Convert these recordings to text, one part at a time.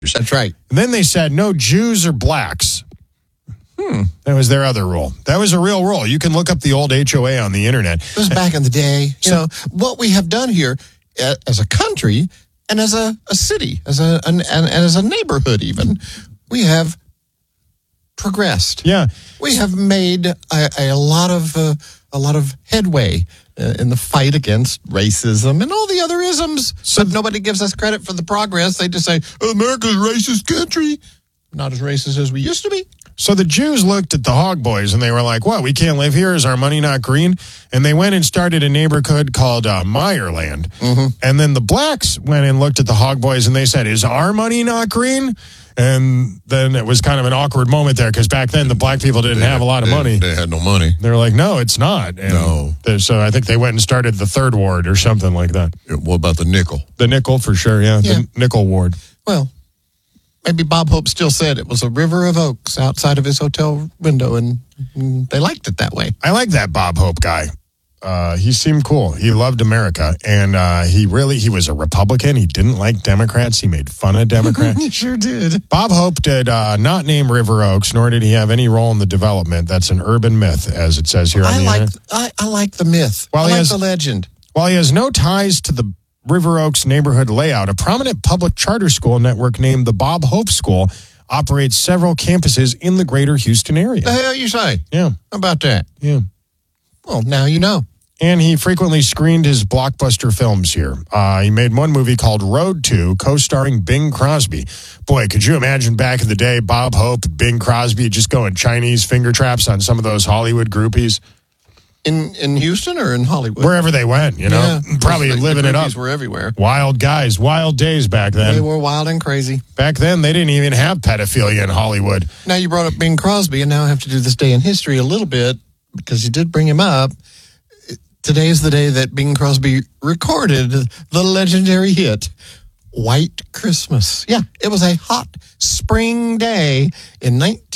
That's right. And then they said no Jews or blacks. That was their other rule. That was a real rule. You can look up the old HOA on the internet. It was back in the day. You know, what we have done here as a country and as a city, as a neighborhood even, we have progressed. Yeah. We have made a lot of headway in the fight against racism and all the other isms. But nobody gives us credit for the progress. They just say, America's a racist country. Not as racist as we used to be. So the Jews looked at the Hog Boys and they were like, what, we can't live here? Is our money not green? And they went and started a neighborhood called Meyerland. Mm-hmm. And then the blacks went and looked at the Hog Boys and they said, is our money not green? And then it was kind of an awkward moment there because back then the black people didn't have a lot of money. They had no money. They were like, no, it's not. And so I think they went and started the Third Ward or something like that. What about the nickel? The nickel for sure, yeah. The nickel ward. Well, maybe Bob Hope still said it was a river of oaks outside of his hotel window, and they liked it that way. I like that Bob Hope guy. He seemed cool. He loved America, and he was a Republican. He didn't like Democrats. He made fun of Democrats. He sure did. Bob Hope did not name River Oaks, nor did he have any role in the development. That's an urban myth, as it says here on the internet. I like the myth. I like the legend. While he has no ties to the River Oaks neighborhood layout, a prominent public charter school network named the Bob Hope School operates several campuses in the greater Houston area. The hell you say? Yeah. How about that? Yeah. Well, now you know. And he frequently screened his blockbuster films here. He made one movie called Road To, co-starring Bing Crosby. Boy, could you imagine back in the day, Bob Hope, Bing Crosby just going Chinese finger traps on some of those Hollywood groupies? In Houston or in Hollywood? Wherever they went, you know. Yeah, probably living it up. Were everywhere. Wild guys, wild days back then. They were wild and crazy. Back then, they didn't even have pedophilia in Hollywood. Now you brought up Bing Crosby, and now I have to do this day in history a little bit because you did bring him up. Today is the day that Bing Crosby recorded the legendary hit, White Christmas. Yeah, it was a hot spring day in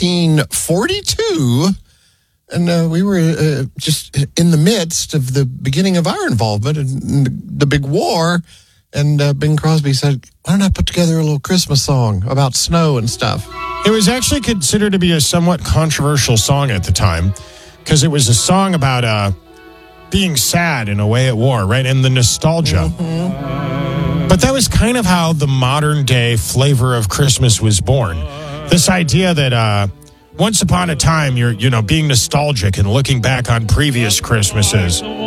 1942, and we were just in the midst of the beginning of our involvement in the big war, and Bing Crosby said, why don't I put together a little Christmas song about snow and stuff? It was actually considered to be a somewhat controversial song at the time, because it was a song about being sad and away at war, right? And the nostalgia. Mm-hmm. But that was kind of how the modern day flavor of Christmas was born. This idea that once upon a time you're, being nostalgic and looking back on previous Christmases. But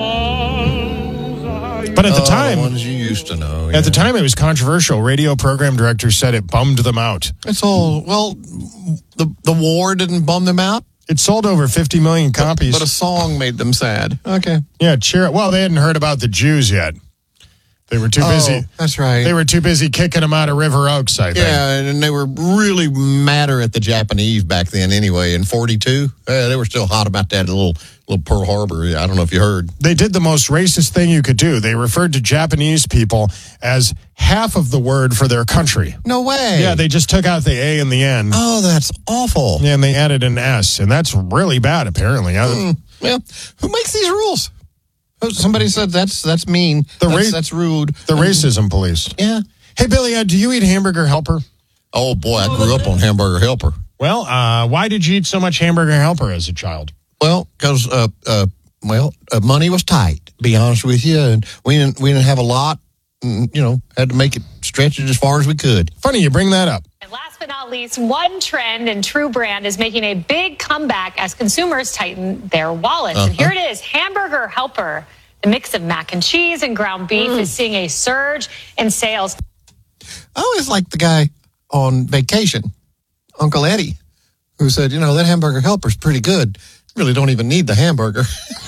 at the time, the ones you used to know. At the time, it was controversial. Radio program director said it bummed them out. It's all, the war didn't bum them out. It sold over 50 million copies. But a song made them sad. Okay. Yeah, well, they hadn't heard about the Jews yet. They were too busy. That's right. They were too busy kicking them out of River Oaks, I think. Yeah, and they were really madder at the Japanese back then anyway. In 42, they were still hot about that little Pearl Harbor. I don't know if you heard. They did the most racist thing you could do. They referred to Japanese people as half of the word for their country. No way. Yeah, they just took out the A in the end. Oh, that's awful. Yeah, and they added an S, and that's really bad, apparently. Well, who makes these rules? Somebody said that's mean. That's rude. The racism police. Yeah. Hey, Billy, do you eat Hamburger Helper? Oh, boy, I grew up on Hamburger Helper. Well, why did you eat so much Hamburger Helper as a child? Well, because money was tight, to be honest with you, and we didn't have a lot. And, had to make it stretch it as far as we could. Funny you bring that up. And last but not least, one trend and True Brand is making a big comeback as consumers tighten their wallets. And here it is, Hamburger Helper. The mix of mac and cheese and ground beef is seeing a surge in sales. I always liked the guy on vacation, Uncle Eddie, who said, that Hamburger Helper's pretty good. Really don't even need the hamburger.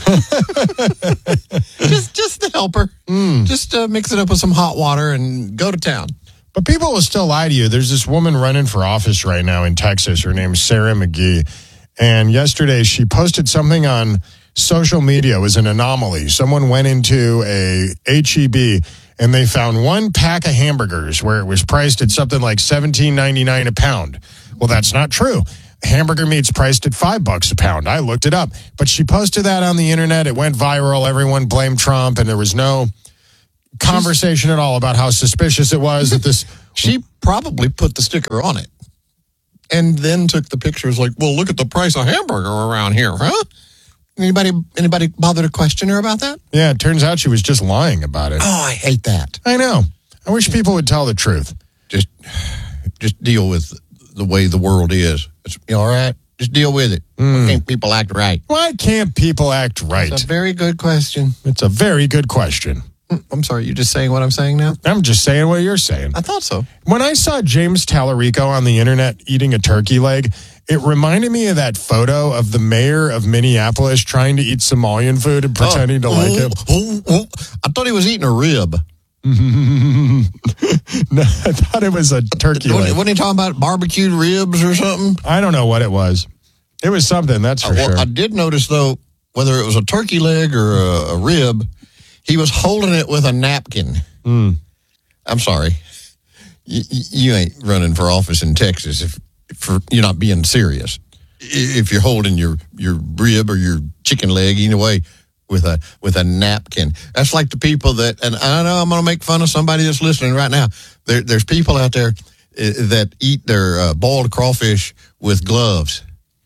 just the helper. Just mix it up with some hot water and go to town. But people will still lie to you. There's this woman running for office right now in Texas. Her name's Sarah McGee. And yesterday she posted something on social media. It was an anomaly. Someone went into a H-E-B and they found one pack of hamburgers where it was priced at something like $17.99 a pound. Well, that's not true. Hamburger meat's priced at $5 a pound. I looked it up. But she posted that on the internet. It went viral. Everyone blamed Trump, and there was no conversation at all about how suspicious it was that this She probably put the sticker on it and then took the pictures like, well, look at the price of hamburger around here, huh? Anybody bother to question her about that? Yeah, it turns out she was just lying about it. Oh, I hate that. I know. I wish people would tell the truth. Just deal with the way the world is. All right? Just deal with it. Why can't people act right? Why can't people act right? It's a very good question. It's a very good question. I'm sorry, you just saying what I'm saying now? I'm just saying what you're saying. I thought so. When I saw James Tallarico on the internet eating a turkey leg, it reminded me of that photo of the mayor of Minneapolis trying to eat Somalian food and pretending to like it. I thought he was eating a rib. No, I thought it was a turkey leg. Wasn't he talking about barbecued ribs or something? I don't know what it was. It was something, that's for sure. I did notice, though, whether it was a turkey leg or a rib, he was holding it with a napkin. I'm sorry. You ain't running for office in Texas if you're not being serious. If you're holding your rib or your chicken leg, either way, with a napkin. That's like the people that, and I know I'm going to make fun of somebody that's listening right now. There's people out there that eat their boiled crawfish with gloves.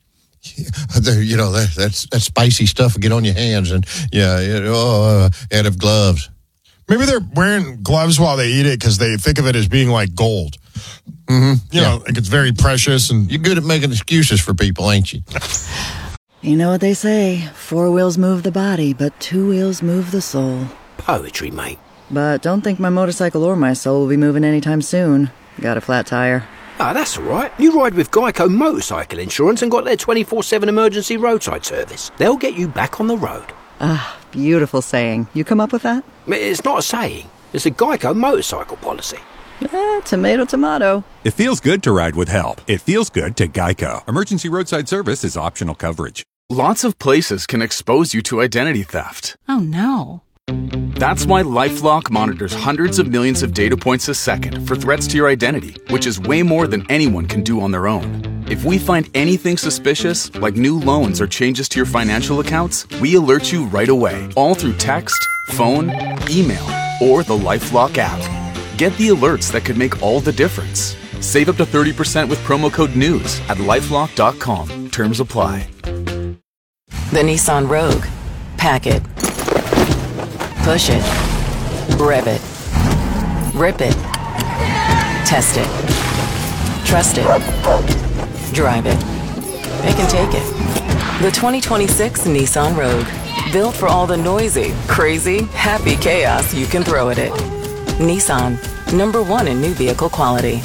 That's spicy stuff. Get on your hands and out of gloves. Maybe they're wearing gloves while they eat it because they think of it as being like gold. You know, like it's very precious. And you're good at making excuses for people, ain't you? You know what they say, 4 wheels move the body, but 2 wheels move the soul. Poetry, mate. But don't think my motorcycle or my soul will be moving anytime soon. Got a flat tire. Ah, that's all right. You ride with Geico Motorcycle Insurance and got their 24/7 emergency roadside service. They'll get you back on the road. Ah, beautiful saying. You come up with that? It's not a saying. It's a Geico motorcycle policy. Tomato, tomato. It feels good to ride with help. It feels good to Geico. Emergency roadside service is optional coverage. Lots of places can expose you to identity theft. Oh, no. That's why LifeLock monitors hundreds of millions of data points a second for threats to your identity, which is way more than anyone can do on their own. If we find anything suspicious, like new loans or changes to your financial accounts, we alert you right away, all through text, phone, email, or the LifeLock app. Get the alerts that could make all the difference. Save up to 30% with promo code NEWS at LifeLock.com. Terms apply. The Nissan Rogue. Pack it. Push it. Rev it. Rip it. Test it. Trust it. Drive it. It can take it. The 2026 Nissan Rogue. Built for all the noisy, crazy, happy chaos you can throw at it. Nissan. #1 in new vehicle quality.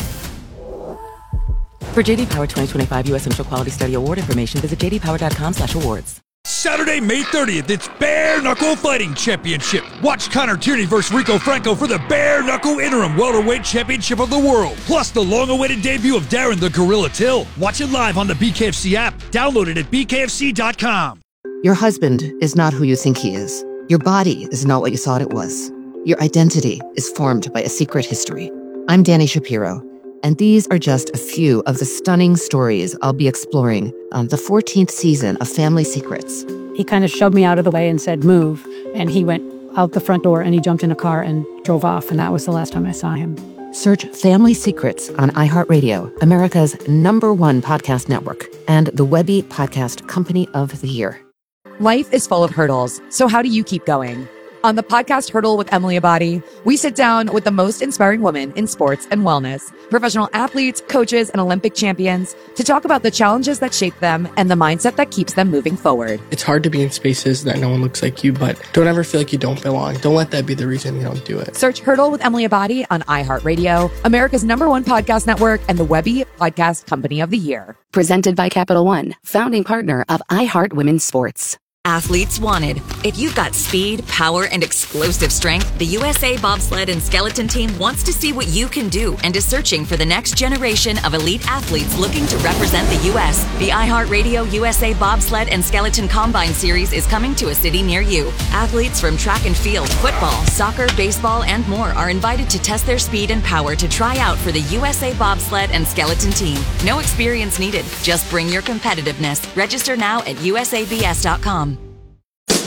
For JD Power 2025 U.S. Central Quality Study Award information, visit jdpower.com/awards. Saturday, May 30th, it's Bare Knuckle Fighting Championship. Watch Connor Tierney versus Rico Franco for the Bare Knuckle Interim Welterweight Championship of the World. Plus the long-awaited debut of Darren the Gorilla Till. Watch it live on the BKFC app. Download it at bkfc.com. Your husband is not who you think he is. Your body is not what you thought it was. Your identity is formed by a secret history. I'm Danny Shapiro, and these are just a few of the stunning stories I'll be exploring on the 14th season of Family Secrets. He kind of shoved me out of the way and said, move. And he went out the front door and he jumped in a car and drove off. And that was the last time I saw him. Search Family Secrets on iHeartRadio, America's #1 podcast network, and the Webby Podcast Company of the Year. Life is full of hurdles, so how do you keep going? On the podcast Hurdle with Emily Abadi, we sit down with the most inspiring women in sports and wellness, professional athletes, coaches, and Olympic champions to talk about the challenges that shape them and the mindset that keeps them moving forward. It's hard to be in spaces that no one looks like you, but don't ever feel like you don't belong. Don't let that be the reason you don't do it. Search Hurdle with Emily Abadi on iHeartRadio, America's #1 podcast network, and the Webby Podcast Company of the Year. Presented by Capital One, founding partner of iHeart Women's Sports. Athletes wanted. If you've got speed, power, and explosive strength, the USA Bobsled and Skeleton Team wants to see what you can do and is searching for the next generation of elite athletes looking to represent the U.S. The iHeartRadio USA Bobsled and Skeleton Combine Series is coming to a city near you. Athletes from track and field, football, soccer, baseball, and more are invited to test their speed and power to try out for the USA Bobsled and Skeleton Team. No experience needed. Just bring your competitiveness. Register now at usabs.com.